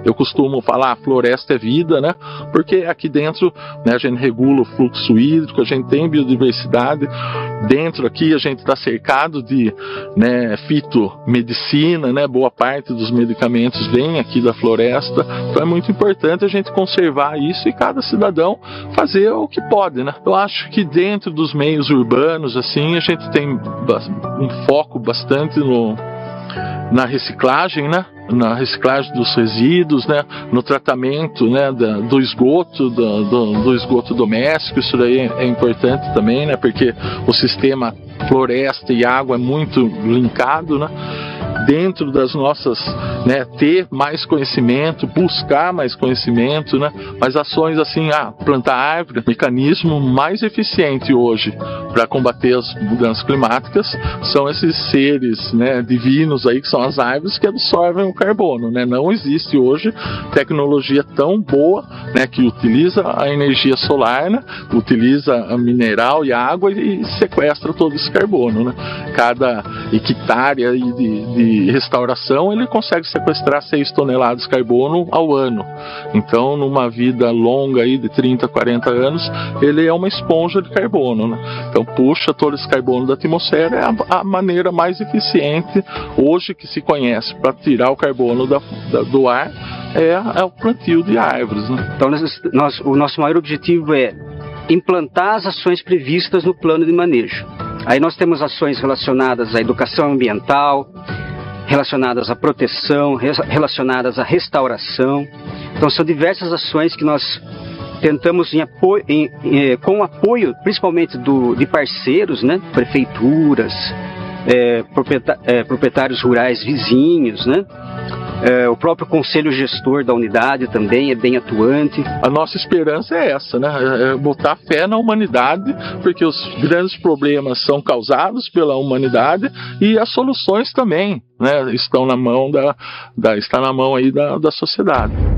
Eu costumo falar, floresta é vida, né? Porque aqui dentro, né, a gente regula o fluxo hídrico, a gente tem biodiversidade. Dentro aqui a gente está cercado de, né, fitomedicina, né? Boa parte dos medicamentos vem aqui da floresta. Então é muito importante a gente conservar isso e cada cidadão fazer o que pode, né? Eu acho que dentro dos meios urbanos, assim, a gente tem um foco bastante na reciclagem, né? Na reciclagem dos resíduos, né? No tratamento, né? do esgoto, do esgoto doméstico. Isso daí é importante também, né? Porque o sistema floresta e água é muito linkado, né? Dentro das nossas, né, ter mais conhecimento, buscar mais conhecimento, né, mas ações assim, plantar árvore, mecanismo mais eficiente hoje para combater as mudanças climáticas são esses seres, né, divinos aí que são as árvores que absorvem o carbono, né. Não existe hoje tecnologia tão boa, né, que utiliza a energia solar, né, utiliza a mineral e a água e sequestra todo esse carbono, né. Cada hectare aí de restauração, ele consegue sequestrar 6 toneladas de carbono ao ano. Então, numa vida longa aí de 30, 40 anos, ele é uma esponja de carbono, né? Então, puxa todo esse carbono da atmosfera, é a maneira mais eficiente hoje que se conhece para tirar o carbono do ar, é o plantio de árvores, né? Então, o nosso maior objetivo é implantar as ações previstas no plano de manejo. Aí nós temos ações relacionadas à educação ambiental, relacionadas à proteção, relacionadas à restauração. Então são diversas ações que nós tentamos com o apoio principalmente de parceiros, né? Prefeituras, proprietários rurais vizinhos, né? O próprio conselho gestor da unidade também é bem atuante. A nossa esperança é essa, né? É botar fé na humanidade, porque os grandes problemas são causados pela humanidade e as soluções também, né? Estão na mão está na mão aí da sociedade.